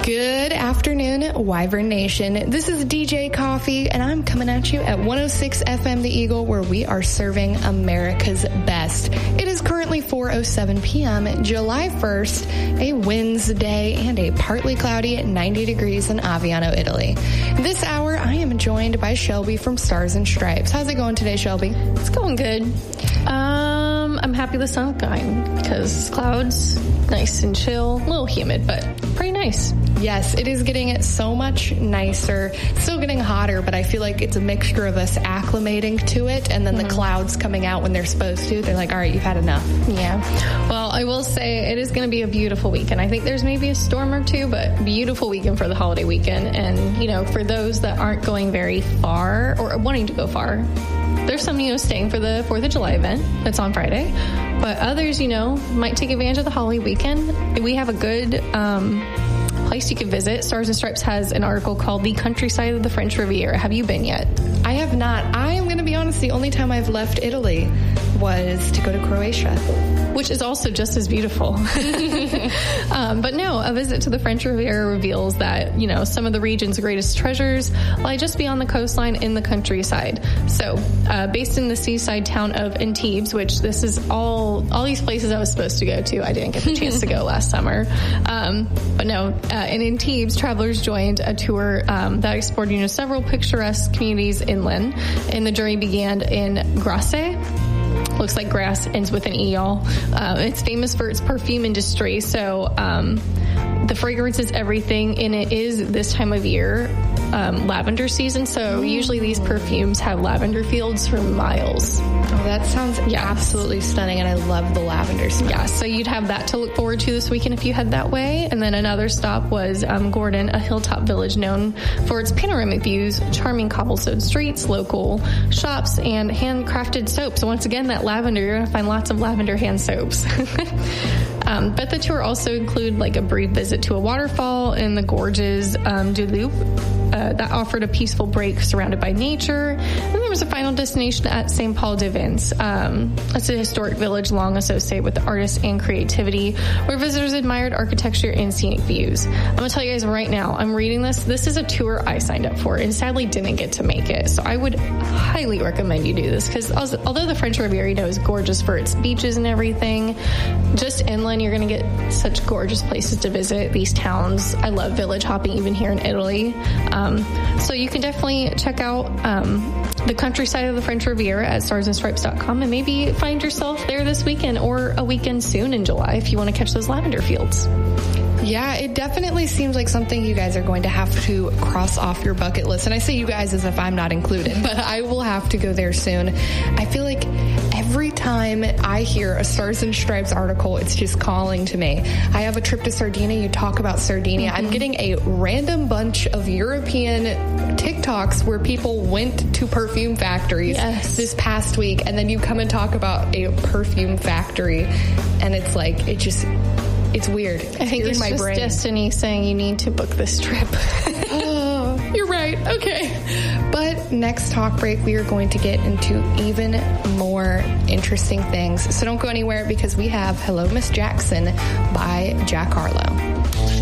Good afternoon, Wyvern Nation. This is DJ Coffee, and I'm coming at you at 106 FM The Eagle, where we are serving America's best. It is currently 4:07 p.m., July 1st, a Wednesday, and a partly cloudy at 90 degrees in Aviano, Italy. This hour, I am joined by Shelby from Stars and Stripes. How's it going today, Shelby? It's going good. I'm happy the sun's going because clouds, nice and chill, a little humid, but pretty nice. Yes, it is getting so much nicer. Still getting hotter, but I feel like it's a mixture of us acclimating to it and then the clouds coming out when they're supposed to. They're like, all right, you've had enough. Yeah. Well, I will say it is going to be a beautiful weekend. I think there's maybe a storm or two, but beautiful weekend for the holiday weekend. And, you know, for those that aren't going very far or wanting to go far, there's some, staying for the 4th of July event that's on Friday. But others, might take advantage of the holiday weekend. We have a good place you can visit. Stars and Stripes has an article called The Countryside of the French Riviera. Have you been yet? I have not. I am going to be honest, the only time I've left Italy was to go to Croatia, which is also just as beautiful. But no, a visit to the French Riviera reveals that, some of the region's greatest treasures lie just beyond the coastline in the countryside. So, based in the seaside town of Antibes, which this is all these places I was supposed to go to. I didn't get the chance to go last summer. But no, in Antibes, travelers joined a tour that explored, several picturesque communities inland. And the journey began in Grasse. Looks like grass, ends with an E, y'all. It's famous for its perfume industry, so the fragrance is everything, and it is this time of year lavender season, so usually these perfumes have lavender fields for miles. Oh, that sounds absolutely stunning, and I love the lavender smell. Yeah, so you'd have that to look forward to this weekend if you head that way. And then another stop was Gordon, a hilltop village known for its panoramic views, charming cobblestone streets, local shops, and handcrafted soaps. Once again, that lavender, you're going to find lots of lavender hand soaps. But the tour also include like a brief visit to a waterfall in the gorges du Loup that offered a peaceful break surrounded by nature. And there was a final destination at St. Paul de Vence. It's a historic village long associated with the artists and creativity, where visitors admired architecture and scenic views. I'm going to tell you guys right now, I'm reading this. This is a tour I signed up for and sadly didn't get to make it. So I would highly recommend you do this because although the French Riviera is gorgeous for its beaches and everything, just inland you're going to get such gorgeous places to visit, these towns. I love village hopping even here in Italy. So you can definitely check out the countryside of the French Riviera at starsandstripes.com and maybe find yourself there this weekend or a weekend soon in July if you want to catch those lavender fields. Yeah, it definitely seems like something you guys are going to have to cross off your bucket list. And I say you guys as if I'm not included, but I will have to go there soon. I feel like every time I hear a Stars and Stripes article, it's just calling to me. I have a trip to Sardinia. You talk about Sardinia. I'm getting a random bunch of European TikToks where people went to perfume factories this past week. And then you come and talk about a perfume factory. And it's like, it's weird. I think it's just brain. Destiny saying you need to book this trip. Oh, you're right. Okay. But next talk break, we are going to get into even more interesting things. So don't go anywhere because we have Hello, Miss Jackson by Jack Harlow.